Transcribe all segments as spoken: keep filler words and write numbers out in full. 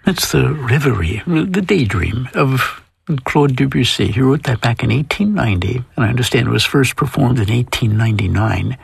It's the reverie, the daydream of Claude Debussy. He wrote that back in eighteen ninety, and I understand it was first performed in eighteen ninety-nine.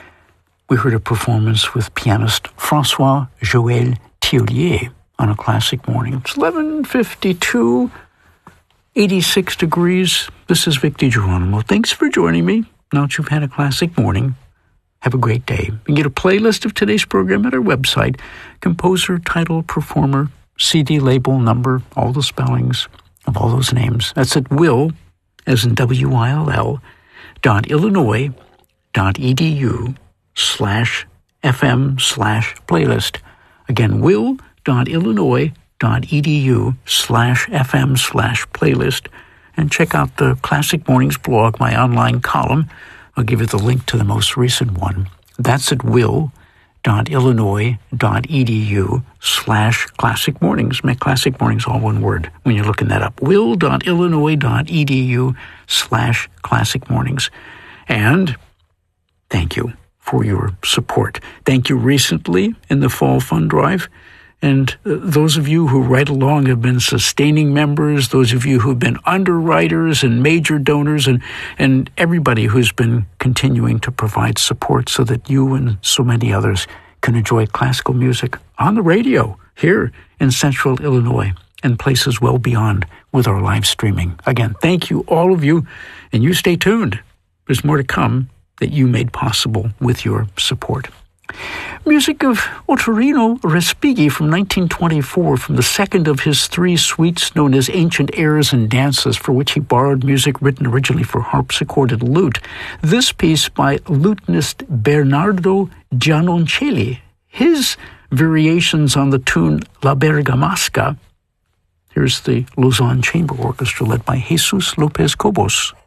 We heard a performance with pianist François-Joël Thiollier on A Classic Morning. It's eleven fifty-two, eighty-six degrees. This is Vic DiGeronimo. Thanks for joining me. Now that you've had a classic morning, have a great day. You can get a playlist of today's program at our website, composer, title, performer, C D label, number, all the spellings of all those names. That's at will, as in W I L L, dot Illinois, dot edu, slash FM, slash playlist. Again, will, dot Illinois, dot edu, slash FM, slash playlist. And check out the Classic Mornings blog, my online column. I'll give you the link to the most recent one. That's at will, dot Illinois, dot edu, slash classic mornings. Make Classic Mornings all one word when you're looking that up. will, dot Illinois, dot edu, slash classic mornings. And thank you for your support. Thank you recently in the Fall Fund Drive. And uh, those of you who right along have been sustaining members, those of you who've been underwriters and major donors, and, and everybody who's been continuing to provide support so that you and so many others can enjoy classical music on the radio here in Central Illinois and places well beyond with our live streaming. Again, thank you, all of you, and you stay tuned. There's more to come that you made possible with your support. Music of Ottorino Respighi from nineteen twenty-four, from the second of his three suites known as Ancient Airs and Dances, for which he borrowed music written originally for harpsichord and lute. This piece by lutenist Bernardo Giannoncelli, his variations on the tune La Bergamasca. Here's the Lausanne Chamber Orchestra led by Jesus Lopez Cobos.